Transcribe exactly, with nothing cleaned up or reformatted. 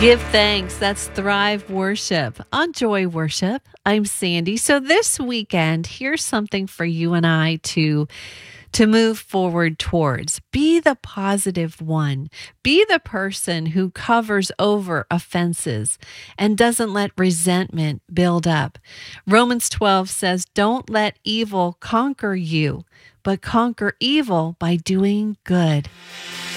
Give thanks. That's Thrive Worship on Joy Worship. I'm Sandy. So this weekend, here's something for you and I to to move forward towards. Be the positive one. Be the person who covers over offenses and doesn't let resentment build up. Romans twelve says, "Don't let evil conquer you, but conquer evil by doing good."